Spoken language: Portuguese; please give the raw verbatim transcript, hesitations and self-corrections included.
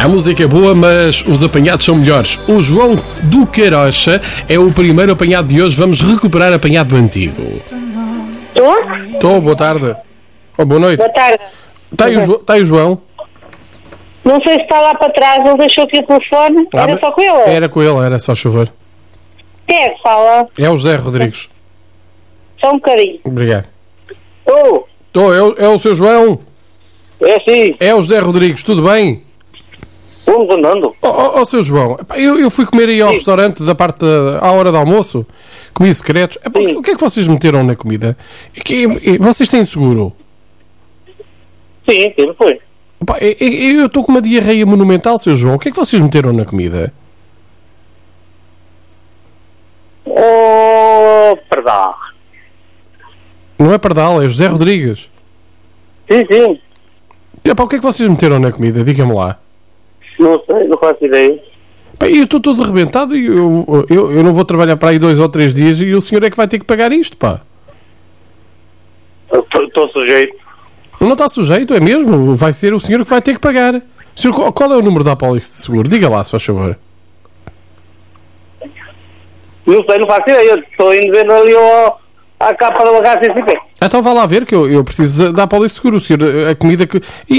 A música é boa, mas os apanhados são melhores. O João do Carocha é o primeiro apanhado de hoje. Vamos recuperar apanhado antigo. Estou? Estou, boa tarde. Oh, boa noite. Boa tarde. Está aí, o Jo- está aí o João? Não sei se está lá para trás, ele deixou aqui o telefone. Ah, Era mas- só com ele? Era com ele, era só chover. Quem é que fala? É o José Rodrigues. Só um bocadinho. Obrigado. Oh, Estou, é, o- é o seu João? é sim, É o José Rodrigues, tudo bem? vamos andando. Ó oh, oh, seu João, epá, eu, eu fui comer aí ao Sim. restaurante da parte da, à hora do almoço, comi secretos. Epá, Sim. o que é que vocês meteram na comida? É que, é, vocês têm seguro? Sim, sim, foi. Epá, é- é- eu estou com uma diarreia monumental, seu João. O que é que vocês meteram na comida? Oh, perdão. Não é Pardal, é José Rodrigues. Sim, sim, Epá, o que é que vocês meteram na comida? Diga-me lá. não sei, não faço ideia. Epá, eu estou todo arrebentado e eu, eu, eu não vou trabalhar para aí dois ou três dias e o senhor é que vai ter que pagar isto, pá. Estou sujeito. Não está sujeito, é mesmo? Vai ser o senhor que vai ter que pagar. Senhor, qual, qual é o número da apólice de seguro? Diga lá, se faz favor. Não sei, não faço ideia. Estou indo ver ali ao, à capa da H C C P. Então vá lá ver que eu, eu preciso da apólice de seguro. O senhor, a comida que... E,